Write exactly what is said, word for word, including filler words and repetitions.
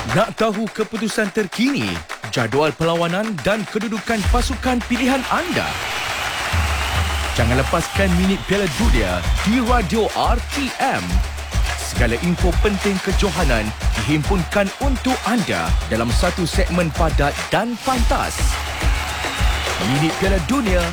Nak tahu keputusan terkini, jadual perlawanan dan kedudukan pasukan pilihan anda? Jangan lepaskan minit Piala Dunia di Radio R T M. Segala info penting kejohanan dihimpunkan untuk anda dalam satu segmen padat dan pantas. Minit Piala Dunia